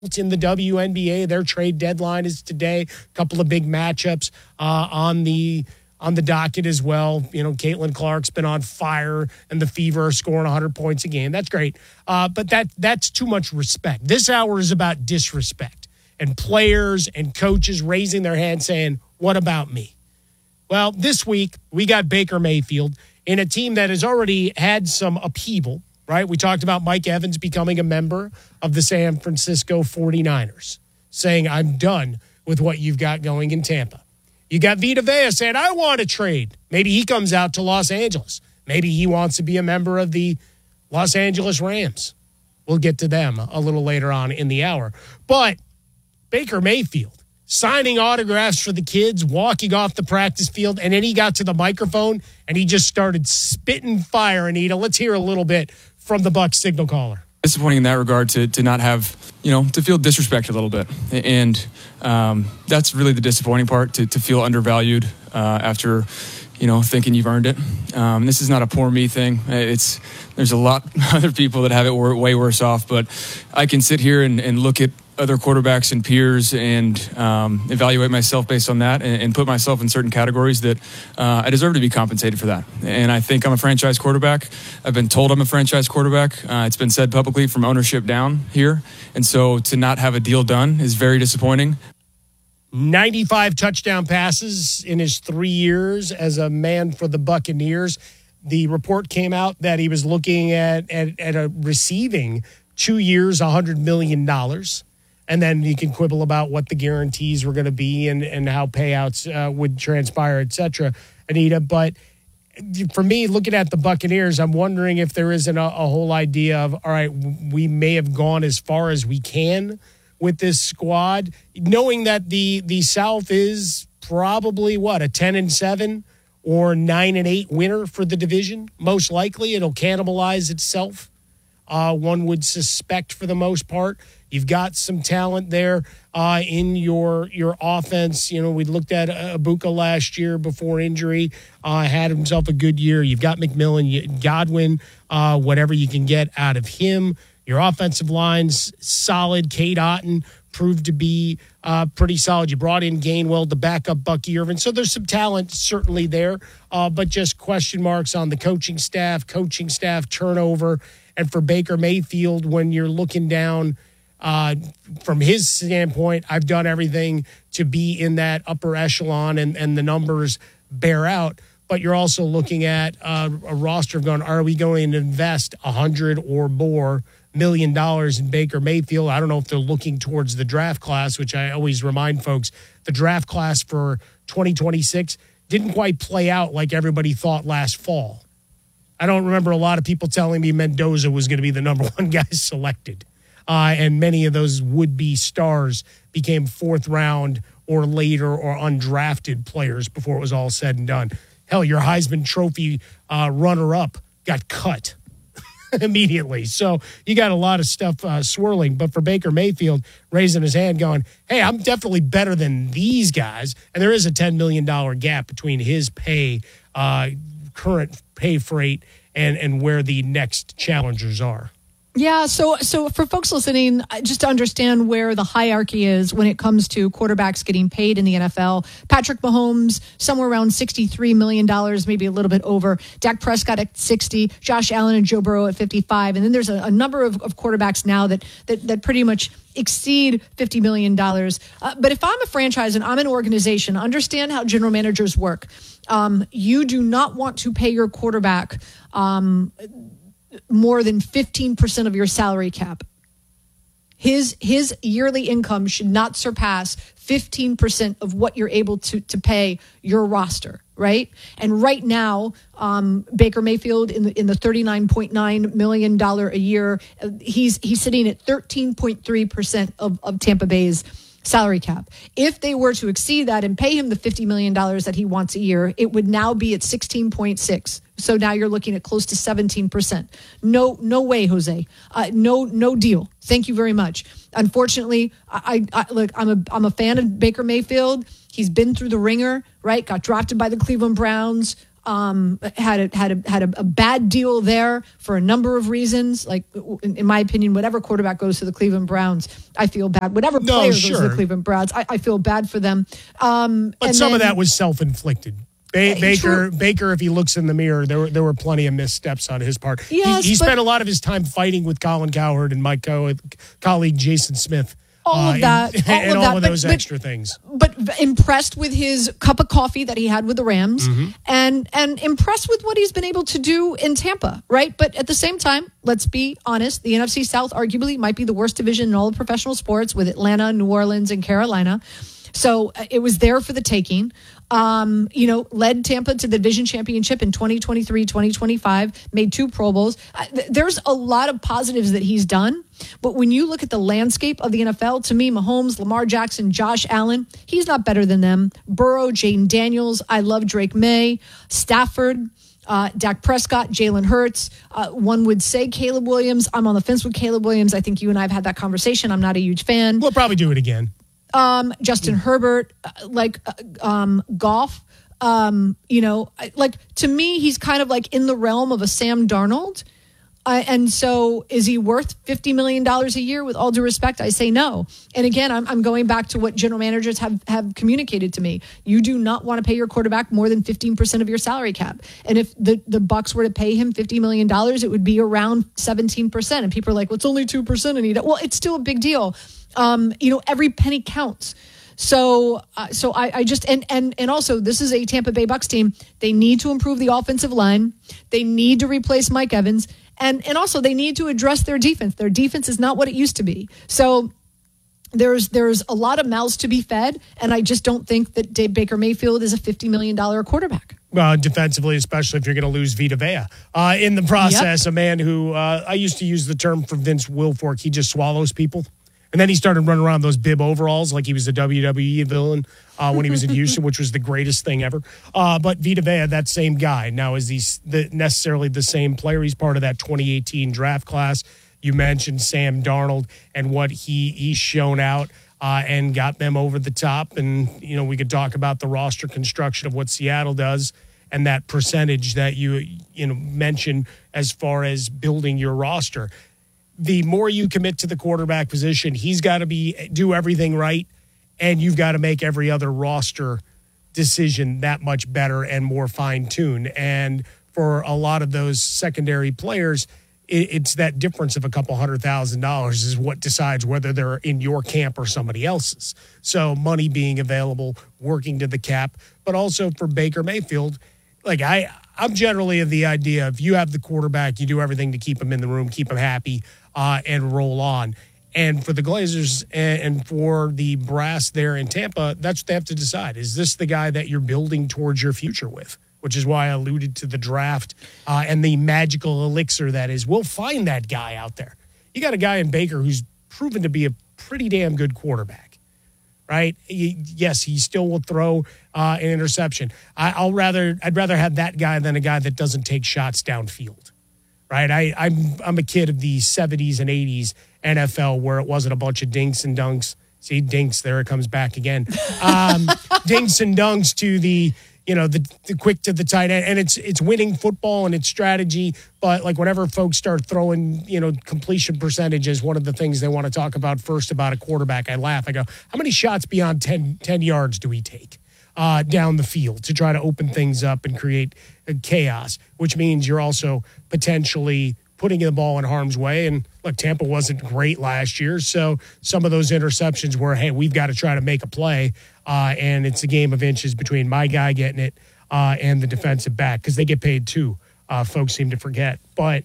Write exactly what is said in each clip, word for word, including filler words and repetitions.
It's in the W N B A. Their trade deadline is today. A couple of big matchups uh, on the on the docket as well. You know, Caitlin Clark's been on fire, and the Fever are scoring one hundred points a game. That's great. Uh, but that that's too much respect. This hour is about disrespect and players and coaches raising their hand saying, what about me? Well, this week we got Baker Mayfield in a team that has already had some upheaval. Right? We talked about Mike Evans becoming a member of the San Francisco forty-niners, saying, I'm done with what you've got going in Tampa. You got Vita Vea saying, I want to trade. Maybe he comes out to Los Angeles. Maybe he wants to be a member of the Los Angeles Rams. We'll get to them a little later on in the hour. But Baker Mayfield signing autographs for the kids, walking off the practice field, and then he got to the microphone and he just started spitting fire. Anita, let's hear a little bit from the Bucs signal caller. Disappointing in that regard to to not have, you know, to feel disrespected a little bit. And um, that's really the disappointing part, to, to feel undervalued uh, after, you know, thinking you've earned it. Um, this is not a poor me thing. It's There's a lot of other people that have it way worse off, but I can sit here and, and look at other quarterbacks and peers and um, evaluate myself based on that and, and put myself in certain categories that uh, I deserve to be compensated for that. And I think I'm a franchise quarterback. I've been told I'm a franchise quarterback. Uh, it's been said publicly from ownership down here. And so to not have a deal done is very disappointing. ninety-five touchdown passes in his three years as a man for the Buccaneers. The report came out that he was looking at, at, at a receiving two years, one hundred million dollars. And then you can quibble about what the guarantees were going to be and, and how payouts uh, would transpire, et cetera, Anita. But for me, looking at the Buccaneers, I'm wondering if there isn't a, a whole idea of, all right, we may have gone as far as we can with this squad, knowing that the the South is probably, what, a ten and seven or nine and eight winner for the division. Most likely it'll cannibalize itself. Uh, one would suspect for the most part. You've got some talent there uh, in your your offense. You know, we looked at Ibuka last year before injury. Uh, had himself a good year. You've got McMillan, Godwin, uh, whatever you can get out of him. Your offensive line's solid. Cade Otton proved to be uh, pretty solid. You brought in Gainwell to back up Bucky Irvin. So there's some talent certainly there, uh, but just question marks on the coaching staff, coaching staff turnover. And for Baker Mayfield, when you're looking down uh, from his standpoint, I've done everything to be in that upper echelon, and, and the numbers bear out. But you're also looking at uh, a roster of going, are we going to invest one hundred or more million dollars in Baker Mayfield? I don't know if they're looking towards the draft class, which I always remind folks, the draft class for twenty twenty-six didn't quite play out like everybody thought last fall. I don't remember a lot of people telling me Mendoza was going to be the number one guy selected. Uh, and many of those would-be stars became fourth round or later or undrafted players before it was all said and done. Hell, your Heisman Trophy uh, runner-up got cut immediately. So you got a lot of stuff uh, swirling. But for Baker Mayfield, raising his hand going, hey, I'm definitely better than these guys. And there is a ten million dollars gap between his pay uh current pay freight and and where the next challengers are. Yeah, so so for folks listening, just to understand where the hierarchy is when it comes to quarterbacks getting paid in the N F L, Patrick Mahomes, somewhere around sixty-three million dollars, maybe a little bit over. Dak Prescott at sixty, Josh Allen and Joe Burrow at fifty-five. And then there's a, a number of, of quarterbacks now that, that that pretty much exceed fifty million dollars. Uh, but if I'm a franchise and I'm an organization, understand how general managers work. Um, you do not want to pay your quarterback um, more than fifteen percent of your salary cap. His his yearly income should not surpass fifteen percent of what you're able to, to pay your roster, right? And right now, um, Baker Mayfield in the in the thirty-nine point nine million dollars a year, uh, he's he's sitting at thirteen point three percent of, of Tampa Bay's salary cap. If they were to exceed that and pay him the fifty million dollars that he wants a year, it would now be at sixteen point six. So now you're looking at close to seventeen percent. No, no way, Jose. Uh, no, no deal. Thank you very much. Unfortunately, I, I look. I'm a I'm a fan of Baker Mayfield. He's been through the ringer, right? Got drafted by the Cleveland Browns. Um, had a, had a, had a, a bad deal there for a number of reasons. Like, in, in my opinion, whatever quarterback goes to the Cleveland Browns, I feel bad. Whatever No, player sure. goes to the Cleveland Browns, I, I feel bad for them. Um, But and some then, of that was self-inflicted. Ba- Uh, Baker, true. Baker, if he looks in the mirror, there were, there were plenty of missteps on his part. Yes, he he but- spent a lot of his time fighting with Colin Cowherd and my co- colleague Jason Smith. All uh, of that, and, all and of all that, of but- those but- extra things. but impressed with his cup of coffee that he had with the Rams, Mm-hmm. and and impressed with what he's been able to do in Tampa, right? But at the same time, let's be honest, the N F C South arguably might be the worst division in all of professional sports, with Atlanta, New Orleans, and Carolina. So uh, it was there for the taking. Um, you know, led Tampa to the division championship in twenty twenty-three, twenty twenty-five, made two Pro Bowls. Uh, th- there's a lot of positives that he's done. But when you look at the landscape of the N F L, to me, Mahomes, Lamar Jackson, Josh Allen, he's not better than them. Burrow, Jaden Daniels, I love Drake May, Stafford, uh, Dak Prescott, Jalen Hurts. Uh, one would say Caleb Williams. I'm on the fence with Caleb Williams. I think you and I have had that conversation. I'm not a huge fan. We'll probably do it again. Um, Justin Herbert, uh, like uh, um, Goff, um, you know, I- like to me, he's kind of like in the realm of a Sam Darnold. Uh, and so is he worth fifty million dollars a year? With all due respect, I say no. And again, I'm, I'm going back to what general managers have, have communicated to me. You do not want to pay your quarterback more than fifteen percent of your salary cap. And if the, the Bucs were to pay him fifty million dollars, it would be around seventeen percent. And people are like, well, it's only two percent. And he, well, it's still a big deal. Um, you know, every penny counts. So, uh, so I, I just and and and also, this is a Tampa Bay Bucs team. They need to improve the offensive line. They need to replace Mike Evans, and and also they need to address their defense. Their defense is not what it used to be. So there's there's a lot of mouths to be fed, and I just don't think that Dave Baker Mayfield is a fifty million dollars quarterback. Uh, defensively, especially if you're going to lose Vita Vea. Uh, in the process, Yep. a man who, uh, I used to use the term for Vince Wilfork, he just swallows people. And then he started running around those bib overalls like he was a W W E villain uh, when he was in Houston, which was the greatest thing ever. Uh, but Vita Vea, that same guy. Now, is he s- the, necessarily the same player? He's part of that twenty eighteen draft class. You mentioned Sam Darnold and what he he's shown out uh, and got them over the top. And, you know, we could talk about the roster construction of what Seattle does and that percentage that you, you know, mentioned as far as building your roster. The more you commit to the quarterback position, he's got to be do everything right, and you've got to make every other roster decision that much better and more fine-tuned. And for a lot of those secondary players, it, it's that difference of a couple hundred thousand dollars is what decides whether they're in your camp or somebody else's. So money being available, working to the cap, but also for Baker Mayfield, like I, I'm generally of the idea if you have the quarterback, you do everything to keep him in the room, keep him happy, uh, and roll on. And for the Glazers and, and for the brass there in Tampa, that's what they have to decide. Is this the guy that you're building towards your future with? Which is why I alluded to the draft uh, and the magical elixir that is. We'll find that guy out there. You got a guy in Baker who's proven to be a pretty damn good quarterback, right? He, yes, he still will throw uh, an interception. I, I'll rather I'd rather have that guy than a guy that doesn't take shots downfield, right? I, I'm I'm a kid of the seventies and eighties N F L where it wasn't a bunch of dinks and dunks. See, dinks, there it comes back again. Um, dinks and dunks to the, you know, the, the quick to the tight end. And it's it's winning football and it's strategy. But like whenever folks start throwing, you know, completion percentages, one of the things they want to talk about first about a quarterback, I laugh. I go, how many shots beyond ten, ten yards do we take uh, down the field to try to open things up and create uh, chaos, which means you're also potentially putting the ball in harm's way. And look, Tampa wasn't great last year. So some of those interceptions were, hey, we've got to try to make a play. Uh, and it's a game of inches between my guy getting it uh, and the defensive back because they get paid too. Uh, folks seem to forget. But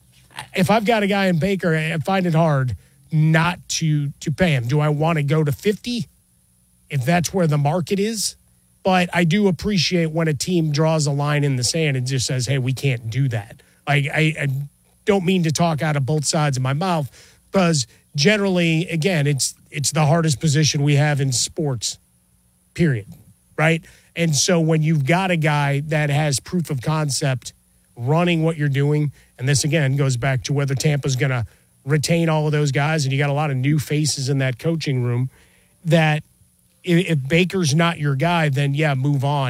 if I've got a guy in Baker, I find it hard not to to pay him. Do I want to go to fifty if that's where the market is? But I do appreciate when a team draws a line in the sand and just says, hey, we can't do that. Like I, I don't mean to talk out of both sides of my mouth because generally, again, it's it's the hardest position we have in sports, period, right? And so when you've got a guy that has proof of concept running what you're doing, and this, again, goes back to whether Tampa's going to retain all of those guys, and you got a lot of new faces in that coaching room, that if, if Baker's not your guy, then, yeah, move on.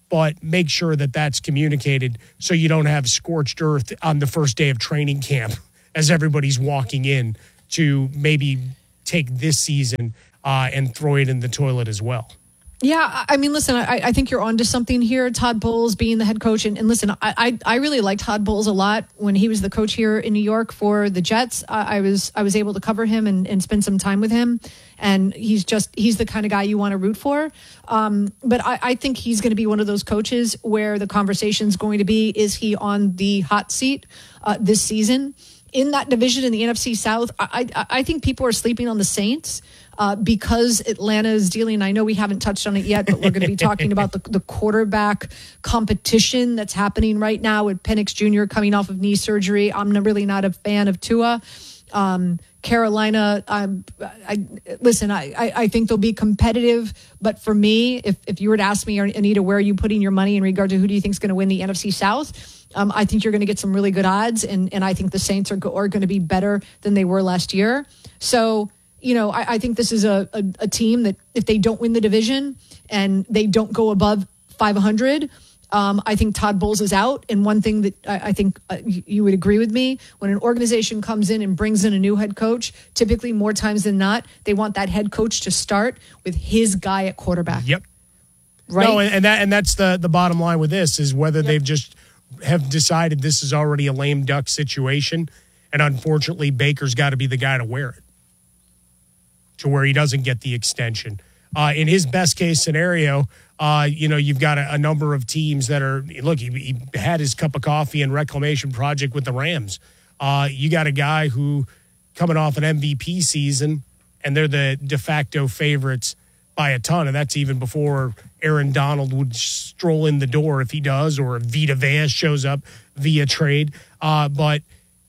but make sure that that's communicated so you don't have scorched earth on the first day of training camp as everybody's walking in to maybe take this season uh, and throw it in the toilet as well. Yeah, I mean, listen, I, I think you're onto something here. Todd Bowles being the head coach. And, and listen, I, I I really liked Todd Bowles a lot when he was the coach here in New York for the Jets. I, I was I was able to cover him and, and spend some time with him. And he's just, he's the kind of guy you want to root for. Um, but I, I think he's going to be one of those coaches where the conversation's going to be, is he on the hot seat uh, this season? In that division in the N F C South, I, I, I think people are sleeping on the Saints. Uh, because Atlanta is dealing, I know we haven't touched on it yet, but we're going to be talking about the, the quarterback competition that's happening right now with Penix Junior coming off of knee surgery. I'm not, really not a fan of Tua. Um, Carolina, um, I, listen, I, I, I think they'll be competitive. But for me, if, if you were to ask me, Anita, where are you putting your money in regard to who do you think is going to win the N F C South? Um, I think you're going to get some really good odds. And, and I think the Saints are, go, are going to be better than they were last year. So, you know, I, I think this is a, a, a team that if they don't win the division and they don't go above five hundred, um, I think Todd Bowles is out. And one thing that I, I think uh, you, you would agree with me, when an organization comes in and brings in a new head coach, typically more times than not, they want that head coach to start with his guy at quarterback. Yep. Right. No, and that and that's the the bottom line with this is whether yep. they've just have decided this is already a lame duck situation, and unfortunately Baker's got to be the guy to wear it, to where he doesn't get the extension. Uh, in his best case scenario, uh, you know, you've got a, a number of teams that are, look, he, he had his cup of coffee and reclamation project with the Rams. Uh, you got a guy who coming off an M V P season, and they're the de facto favorites by a ton. And that's even before Aaron Donald would stroll in the door if he does, or if Vita Vea shows up via trade. Uh, but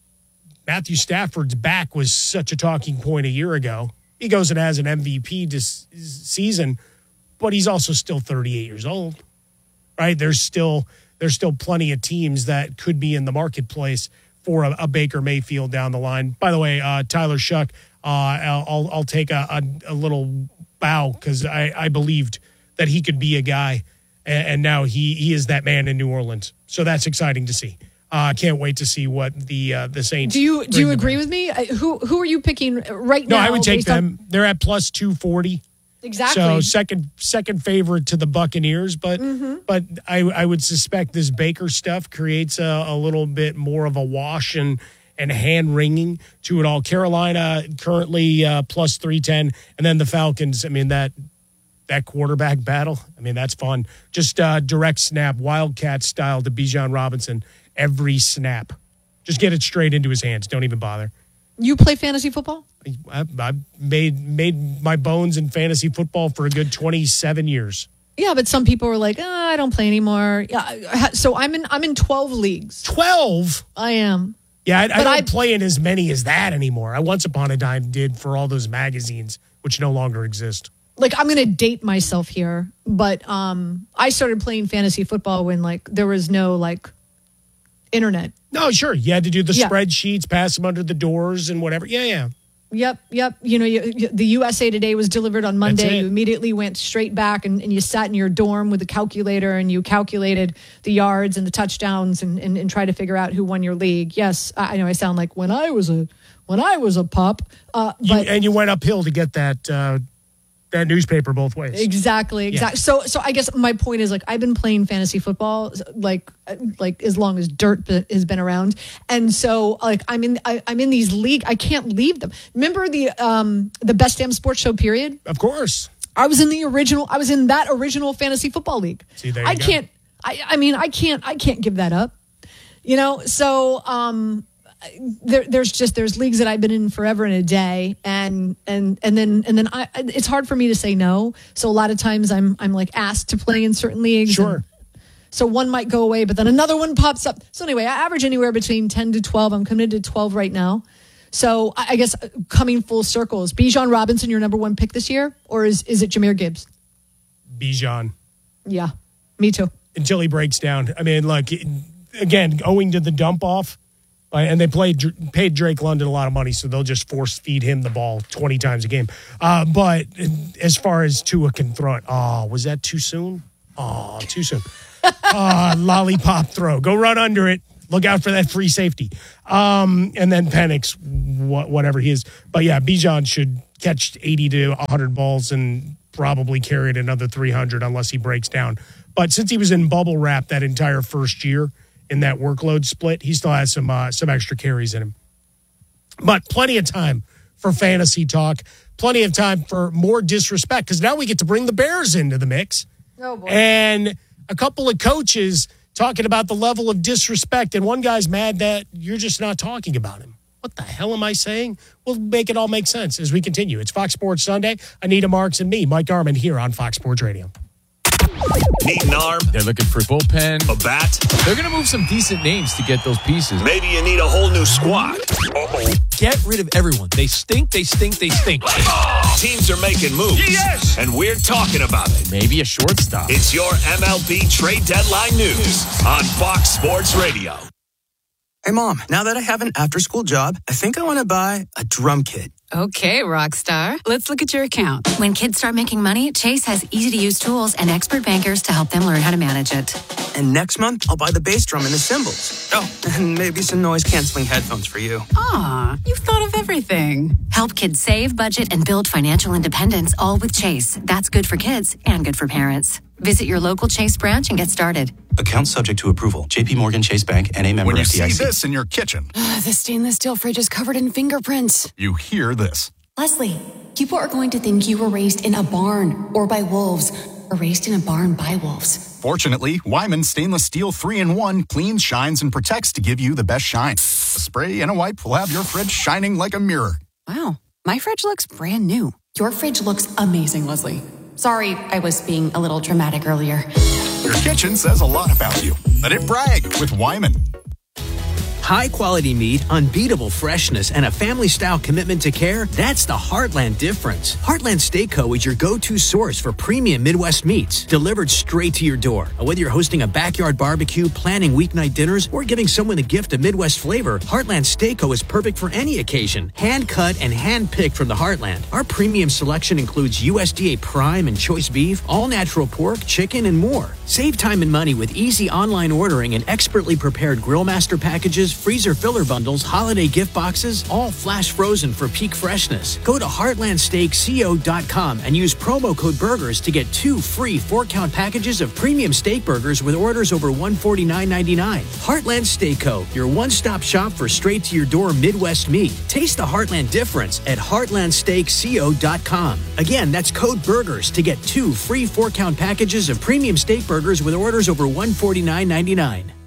Matthew Stafford's back was such a talking point a year ago. He goes and has an M V P this season, but he's also still thirty-eight years old, right? There's still there's still plenty of teams that could be in the marketplace for a, a Baker Mayfield down the line. By the way, uh, Tyler Shuck, uh, I'll I'll take a, a, a little bow because I, I believed that he could be a guy, and, and now he he is that man in New Orleans. So that's exciting to see. I uh, can't wait to see what the uh, the Saints. Do you do you agree with me? Who who are you picking right no, now? No, I would take them. On- They're at plus two forty. Exactly. So second second favorite to the Buccaneers, but mm-hmm. but I I would suspect this Baker stuff creates a, a little bit more of a wash and and hand wringing to it all. Carolina currently uh, plus three ten, and then the Falcons. I mean that. That quarterback battle, I mean, that's fun. Just uh, direct snap, Wildcat style to Bijan Robinson every snap. Just get it straight into his hands. Don't even bother. You play fantasy football? I, I made made my bones in fantasy football for a good twenty-seven years. Yeah, but some people are like, oh, I don't play anymore. Yeah, so I'm in I'm in twelve leagues. twelve? I am. Yeah, I, I don't I, play in as many as that anymore. I once upon a time did for all those magazines, which no longer exist. Like, I'm going to date myself here, but um, I started playing fantasy football when, like, there was no, like, internet. No, sure. You had to do the yeah. spreadsheets, pass them under the doors and whatever. Yeah, yeah. Yep, yep. You know, you, you, the U S A Today was delivered on Monday. You immediately went straight back and, and you sat in your dorm with a calculator and you calculated the yards and the touchdowns and, and, and tried to figure out who won your league. Yes, I know I sound like when I was a when I was a pup. Uh, but, you, and you went uphill to get that uh, that newspaper both ways. Exactly, exactly. Yeah. So, so I guess my point is, like, I've been playing fantasy football like like as long as dirt has been around, and so like I'm in I, I'm in these league. I can't leave them. Remember the um the Best Damn Sports Show period? Of course, I was in the original. I was in that original fantasy football league. See, there you I go. can't. I I mean, I can't. I can't give that up. You know. So um. There, there's just there's leagues that I've been in forever and a day, and and and then and then I, it's hard for me to say no. So a lot of times I'm I'm like asked to play in certain leagues. Sure. So one might go away, but then another one pops up. So anyway, I average anywhere between ten to twelve. I'm committed to twelve right now. So I guess coming full circle, is Bijan Robinson your number one pick this year, or is is it Jahmyr Gibbs? Bijan. Yeah, me too. Until he breaks down. I mean, like again, owing to the dump off. And they played, paid Drake London a lot of money, so they'll just force feed him the ball twenty times a game. Uh, but as far as Tua can throw it, oh, was that too soon? Oh, too soon. uh, lollipop throw. Go run under it. Look out for that free safety. Um, and then Penix, wh- whatever he is. But yeah, Bijan should catch eighty to one hundred balls and probably carry it another three hundred unless he breaks down. But since he was in bubble wrap that entire first year in that workload split, he still has some uh, some extra carries in him. But plenty of time for fantasy talk. Plenty of time for more disrespect because now we get to bring the Bears into the mix. Oh, boy. And a couple of coaches talking about the level of disrespect, and one guy's mad that you're just not talking about him. What the hell am I saying? We'll make it all make sense as we continue. It's Fox Sports Sunday. Anita Marks and me, Mike Garman, here on Fox Sports Radio. Need an arm? They're looking for bullpen. A bat? They're going to move some decent names to get those pieces. Maybe you need a whole new squad. Uh-oh. Get rid of everyone. They stink, they stink, they stink. Oh, teams are making moves. Yes! And we're talking about it. Maybe a shortstop. It's your M L B trade deadline news on Fox Sports Radio. Hey, Mom, now that I have an after-school job, I think I want to buy a drum kit. Okay, rock star. Let's look at your account. When kids start making money, Chase has easy-to-use tools and expert bankers to help them learn how to manage it. And next month, I'll buy the bass drum and the cymbals. Oh, and maybe some noise-canceling headphones for you. Aw, you've thought of everything. Help kids save, budget, and build financial independence, all with Chase. That's good for kids and good for parents. Visit your local Chase branch and get started. Account subject to approval. J P Morgan Chase Bank, N A member When you F D I C. see this in your kitchen, The stainless steel fridge is covered in fingerprints. you hear this. Leslie, people are going to think you were raised in a barn or by wolves or raised in a barn by wolves. Fortunately, Wyman Stainless Steel three in one cleans, shines, and protects to give you the best shine. A spray and a wipe will have your fridge shining like a mirror. Wow, my fridge looks brand new. Your fridge looks amazing, Leslie. Sorry, I was being a little dramatic earlier. Your kitchen says a lot about you. Let it brag with Wyman. High-quality meat, unbeatable freshness, and a family-style commitment to care, that's the Heartland difference. Heartland Steakco is your go-to source for premium Midwest meats, delivered straight to your door. Whether you're hosting a backyard barbecue, planning weeknight dinners, or giving someone a gift of Midwest flavor, Heartland Steakco is perfect for any occasion. Hand-cut and hand-picked from the Heartland. Our premium selection includes U S D A prime and choice beef, all-natural pork, chicken, and more. Save time and money with easy online ordering and expertly prepared grill master packages, freezer filler bundles, holiday gift boxes, all flash frozen for peak freshness. Go to heartland steak co dot com and use promo code BURGERS to get two free four-count packages of premium steak burgers with orders over one hundred forty-nine dollars and ninety-nine cents. Heartland Steakco, your one-stop shop for straight-to-your-door Midwest meat. Taste the Heartland difference at heartland steak co dot com. Again, that's code BURGERS to get two free four-count packages of premium steak burgers with orders over one hundred forty-nine dollars and ninety-nine cents.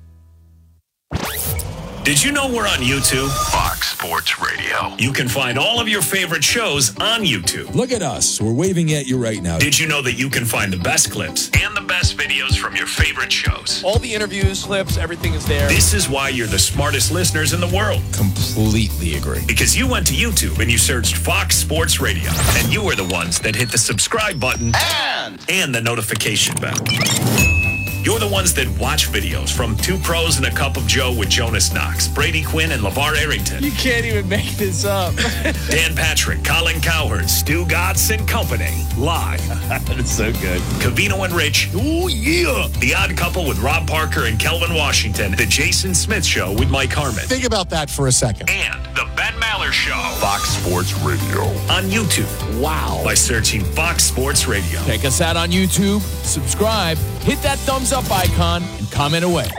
Did you know we're on YouTube? Fox Sports Radio. You can find all of your favorite shows on YouTube. Look at us. We're waving at you right now. Did you know that you can find the best clips and the best videos from your favorite shows? All the interviews, clips, everything is there. This is why you're the smartest listeners in the world. Completely agree. Because you went to YouTube and you searched Fox Sports Radio. And you were the ones that hit the subscribe button And, and the notification bell. You're the ones that watch videos from Two Pros and a Cup of Joe with Jonas Knox, Brady Quinn, and LeVar Arrington. You can't even make this up. Dan Patrick, Colin Cowherd, Stu Gatz and Company. Live. That's so good. Covino and Rich. oh yeah. The Odd Couple with Rob Parker and Kelvin Washington. The Jason Smith Show with Mike Harmon. Think about that for a second. And the Ben Maller Show. Fox Sports Radio. On YouTube. Wow. By searching Fox Sports Radio. Check us out on YouTube, subscribe, hit that thumbs up icon, and comment away.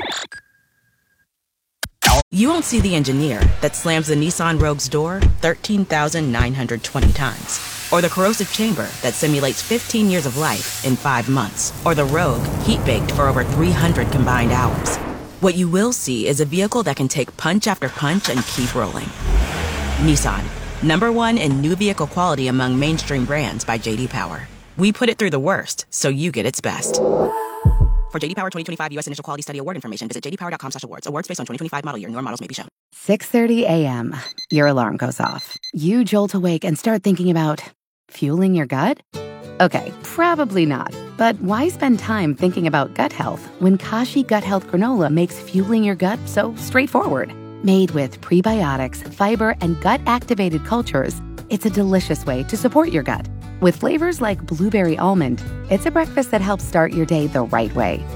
You won't see the engineer that slams the Nissan Rogue's door thirteen thousand nine hundred twenty times. Or the corrosive chamber that simulates fifteen years of life in five months. Or the Rogue heat-baked for over three hundred combined hours. What you will see is a vehicle that can take punch after punch and keep rolling. Nissan, number one in new vehicle quality among mainstream brands by J D Power. We put it through the worst, so you get its best. For J D Power twenty twenty-five U S Initial Quality Study Award information, visit j d power dot com slash awards. Awards based on twenty twenty-five model year. Newer models may be shown. six thirty a.m. Your alarm goes off. You jolt awake and start thinking about fueling your gut? Okay, probably not. But why spend time thinking about gut health when Kashi Gut Health Granola makes fueling your gut so straightforward? Made with prebiotics, fiber, and gut-activated cultures, it's a delicious way to support your gut. With flavors like blueberry almond, it's a breakfast that helps start your day the right way.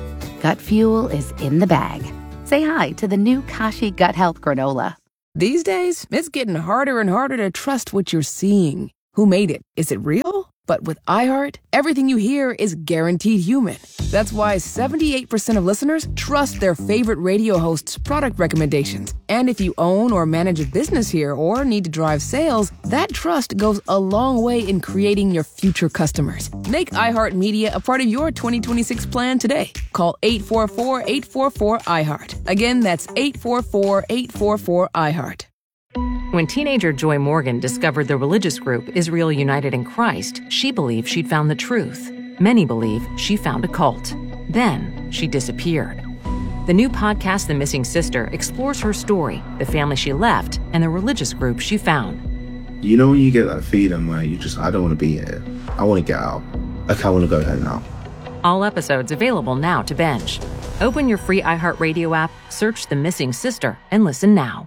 Gut fuel is in the bag. Say hi to the new Kashi Gut Health Granola. These days, it's getting harder and harder to trust what you're seeing. Who made it? Is it real? But with iHeart, everything you hear is guaranteed human. That's why seventy-eight percent of listeners trust their favorite radio hosts' product recommendations. And if you own or manage a business here or need to drive sales, that trust goes a long way in creating your future customers. Make iHeartMedia a part of your twenty twenty-six plan today. Call eight four four, eight four four, iHeart. Again, that's eight four four, eight four four, iHeart. When teenager Joy Morgan discovered the religious group Israel United in Christ, she believed she'd found the truth. Many believe she found a cult. Then she disappeared. The new podcast, The Missing Sister, explores her story, the family she left, and the religious group she found. You know when you get that feeling where you just, I don't want to be here. I want to get out. Okay, I want to go home now. All episodes available now to binge. Open your free iHeartRadio app, search The Missing Sister, and listen now.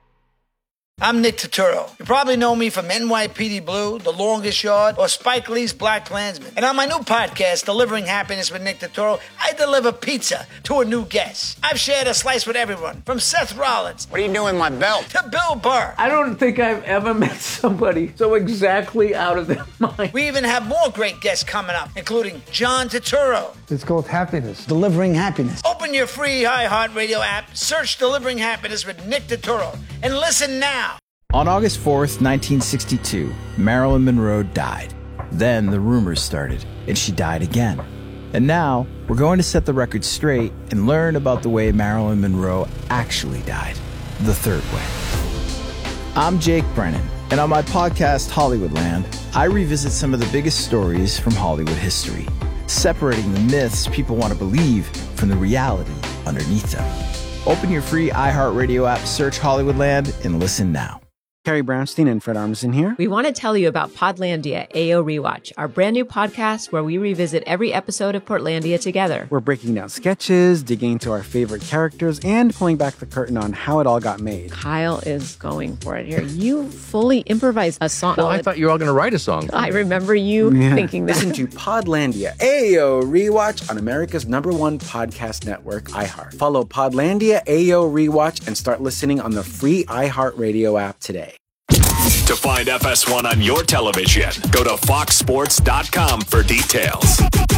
I'm Nick Turturro. You probably know me from N Y P D Blue, The Longest Yard, or Spike Lee's Black Klansman. And on my new podcast, Delivering Happiness with Nick Turturro, I deliver pizza to a new guest. I've shared a slice with everyone, from Seth Rollins. What are you doing with my belt? To Bill Burr. I don't think I've ever met somebody so exactly out of their mind. We even have more great guests coming up, including John Turturro. It's called Happiness. Delivering Happiness. Open your free iHeartRadio app, search Delivering Happiness with Nick Turturro, and listen now. On August fourth, nineteen sixty-two, Marilyn Monroe died. Then the rumors started, and she died again. And now, we're going to set the record straight and learn about the way Marilyn Monroe actually died, the third way. I'm Jake Brennan, and on my podcast, Hollywoodland, I revisit some of the biggest stories from Hollywood history, separating the myths people want to believe from the reality underneath them. Open your free iHeartRadio app, search Hollywoodland, and listen now. Carrie Brownstein and Fred Armisen here. We want to tell you about Podlandia A O Rewatch, our brand new podcast where we revisit every episode of Portlandia together. We're breaking down sketches, digging into our favorite characters, and pulling back the curtain on how it all got made. Kyle is going for it here. You fully improvised a song. Well, I thought you were all going to write a song. I remember you yeah. thinking that. Listen to Podlandia A O Rewatch on America's number one podcast network, iHeart. Follow Podlandia A O Rewatch and start listening on the free iHeartRadio app today. To find F S one on your television, go to fox sports dot com for details.